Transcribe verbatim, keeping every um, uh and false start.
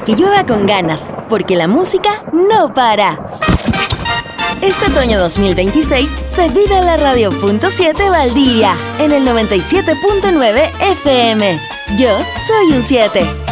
que llueva con ganas, porque la música no para. Este otoño dos mil veintiséis se vive en la Radio Punto siete Valdivia, en el noventa y siete punto nueve F M. Yo soy un siete.